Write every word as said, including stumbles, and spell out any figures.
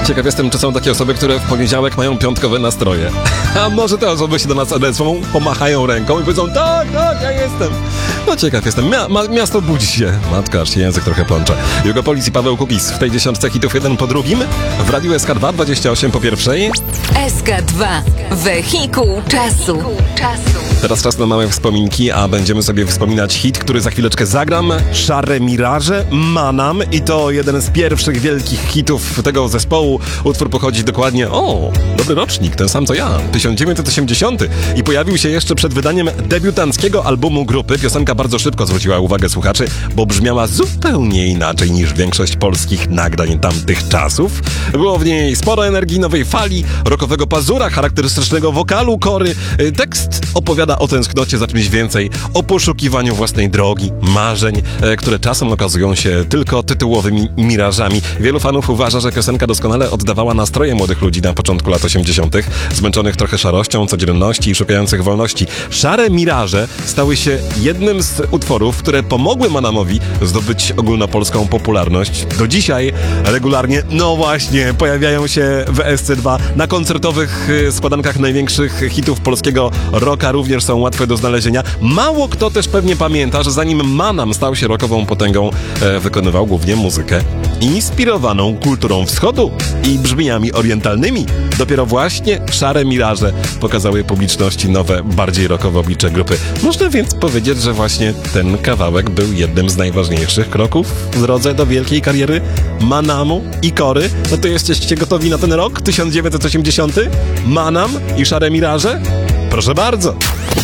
Ciekaw jestem, czy są takie osoby, które w poniedziałek mają piątkowe nastroje. A może te osoby się do nas odezwą, pomachają ręką i powiedzą: tak, tak, ja jestem. No ciekaw jestem. Mia- ma- miasto budzi się. Matka, aż się język trochę plącze. Jugopolis i Paweł Kukiz w tej dziesiątce hitów jeden po drugim. W Radiu S K dwa dwadzieścia osiem po pierwszej. S K dwa. Wehikuł czasu. Teraz czas na małe wspominki, a będziemy sobie wspominać hit, który za chwileczkę zagram. Szare Miraże, Manam, i to jeden z pierwszych wielkich hitów tego zespołu. Utwór pochodzi dokładnie, o, dobry rocznik, ten sam co ja, tysiąc dziewięćset osiemdziesiąty, i pojawił się jeszcze przed wydaniem debiutanckiego albumu grupy. Piosenka bardzo szybko zwróciła uwagę słuchaczy, bo brzmiała zupełnie inaczej niż większość polskich nagrań tamtych czasów. Było w niej sporo energii, nowej fali, rockowego pazura, charakterystycznego wokalu Kory. Tekst opowiada o tęsknocie za czymś więcej, o poszukiwaniu własnej drogi, marzeń, które czasem okazują się tylko tytułowymi mirażami. Wielu fanów uważa, że piosenka doskonale oddawała nastroje młodych ludzi na początku lat osiemdziesiątych, zmęczonych trochę szarością, codzienności i szukających wolności. Szare Miraże stały się jednym z utworów, które pomogły Manamowi zdobyć ogólnopolską popularność. Do dzisiaj regularnie, no właśnie, pojawiają się w S C dwa. Na koncertowych składankach największych hitów polskiego rocka również są łatwe do znalezienia. Mało kto też pewnie pamięta, że zanim Manam stał się rockową potęgą, e, wykonywał głównie muzykę inspirowaną kulturą wschodu i brzmieniami orientalnymi. Dopiero właśnie Szare Miraże pokazały publiczności nowe, bardziej rockowe oblicze grupy. Można więc powiedzieć, że właśnie ten kawałek był jednym z najważniejszych kroków w drodze do wielkiej kariery Manamu i Kory. No to jesteście gotowi na ten rok tysiąc dziewięćset osiemdziesiąty? Manam i Szare Miraże? Proszę bardzo!